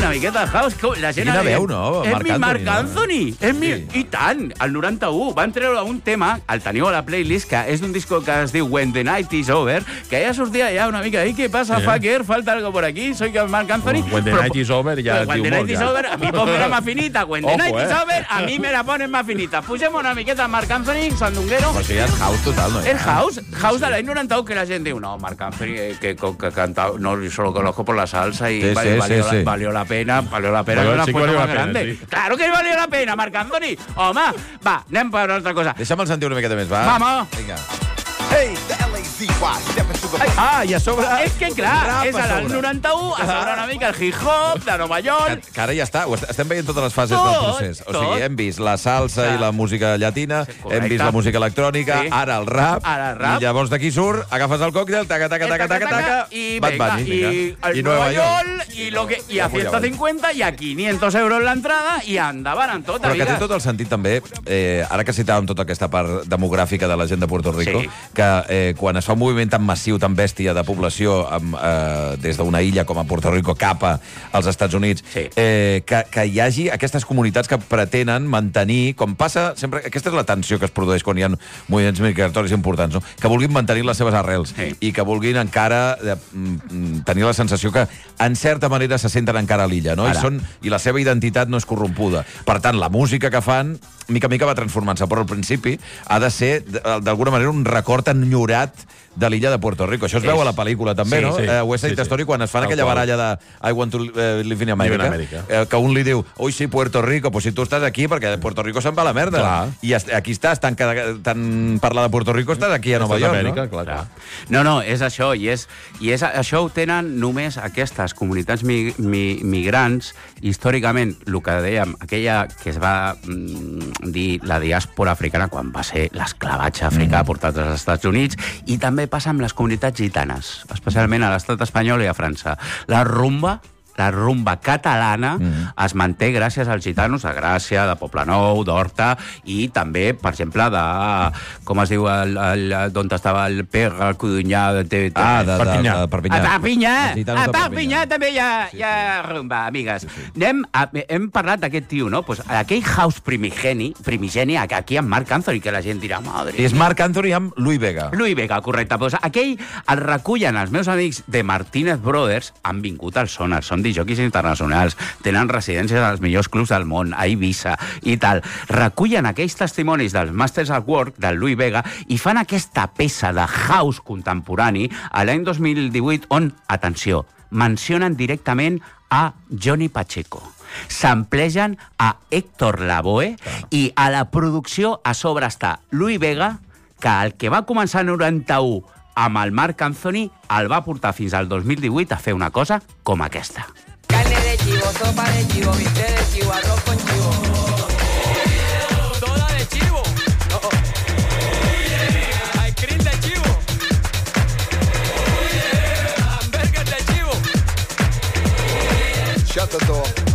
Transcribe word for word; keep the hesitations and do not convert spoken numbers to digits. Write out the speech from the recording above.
una miqueta de house. La gent Quina veu, no? És Marc mi Marc Anthony, no? Anthony. És mi... Sí. I tant, el noranta-u van treure un tema, el teniu a la playlist, que és d'un disco que es diu When the Night is Over, que ja sortia ja una mica, i què passa, Sí. fucker? Falta algo por aquí, soy Marc Anthony. Oh, When the Night is Over ja When diu the molt, Night is ja. Over, a mi ponme más finita. When the Ojo, Night is eh? Over, a mi me la ponen más finita. Pugem una miqueta a Marc Anthony, sandunguero. Però això ja és house total, no? El house, house de l'any noranta-u, que la gent diu, no, Marc Anthony, eh, que, que, que canta, no, yo solo conozco por la salsa y Sí, vale, sí, valió, sí, la, sí. valió la pena, valió la pena, Valió, que una sí que foto valió más la pena, grande. sí. Claro que valió la pena, Marc Anthony. Home, va, anem per una altra cosa. Deixa'm el sentir una miqueta més, va. Vamos. Vinga. Hey, the L A Z Y, step into the Ah, i a sobre... És que, clar, rap és a l'any sobre. noranta-u, a sobre una mica el hip-hop de Nova York. Que, que ara ja està, ho est- estem veient totes les fases Tot, del procés. O sigui, tot. hem vist la salsa Clar. i la música llatina, Sí, correcte. hem vist la música electrònica, Sí. ara el rap, Ara el rap. i llavors d'aquí surt, agafes el còctel, taca, taca, taca, taca, taca, y Bad venga, Bunny, y vinga. el I Nueva Nueva York. York, y, lo que, y a Amunt i ciento avall. cincuenta, y a quinientos euros la entrada, y andaban en tota Però que té vida. tot el sentit també, eh, ara que citàvem tota aquesta part demogràfica de la gent de Puerto Rico, Sí. que eh, quan es fa un moviment tan massiu, tan bèstia de població amb, eh, des d'una illa com a Puerto Rico cap als Estats Units, Sí. eh, que, que hi hagi aquestes comunitats que pretenen mantenir, com passa sempre, aquesta és la tensió que es produeix quan hi ha moviments migratoris importants, no? Que vulguin mantenir les seves arrels Sí. i que vulguin encara eh, mm, tenir la sensació que en certa manera se senten encara a l'illa, no? I, Ara. són, i la seva identitat no és corrompuda. Per tant, la música que fan, mica en mica va transformant-se, però al principi ha de ser, d- d'alguna manera, un record enyorat de l'illa de Puerto Rico. Això es És. veu a la pel·lícula, també, Sí, no? sí. Eh, West Side Sí, sí. Story, quan es fan Tal aquella qual. baralla de I want to eh, live in America, Live in America. Eh, que un li diu, ui, sí, Puerto Rico, pues si tu estàs aquí, perquè Puerto Rico se'n va a la merda. Clar. I est- aquí estàs, tant, que, tant parlar de Puerto Rico, estàs aquí a Nova Estàs York, a Amèrica, no? clar, clar. No, no, és això, i, és, i és, això ho tenen només aquestes comunitats mi, mi, migrants, històricament, el que dèiem, aquella que es va mm, dir la diàspora africana quan va ser l'esclavatge africà mm. portat als Estats Units, i també passa amb les comunitats gitanes, especialment a l'estat espanyol i a França. La rumba la rumba catalana mm. es manté gràcies als gitanos de Gràcia, de Poblenou, d'Horta, i també, per exemple, de... com es diu, el, el, d'on estava el Per, el Codunyà... De, de, de, Ah, de, de, Perpinyà. de Perpinyà. A Perpinyà! Els gitanos A de Perpinyà també hi ha, hi ha rumba, amigues. Anem a, hem parlat d'aquest tio, no? Pues aquell house primigeni, primigeni, aquí amb Marc Anthony, que la gent dirà, madre... I és Marc Anthony amb Louis Vega. Louis Vega, correcte. Pues aquell el recullen els meus amics de Martínez Brothers, han vingut al Sonar, són disjòquis internacionals, tenen residències als millors clubs del món, a Eivissa i tal. Recullen aquells testimonis dels Masters at Work, del Louis Vega, i fan aquesta peça de house contemporani a l'any dos mil divuit on, atenció, mencionen directament a Johnny Pacheco. S'amplegen a Héctor Lavoe i a la producció a sobre està Louis Vega, que el que va començar en noranta-u amb el Marc Anthony el va portar fins al dos mil divuit a fer una cosa com aquesta. Carne de chivo, sopa de chivo, bistec de chivo, arroz con chivo. Toda de chivo. No. Ice cream de chivo. Hamburger de chivo. Shut the door.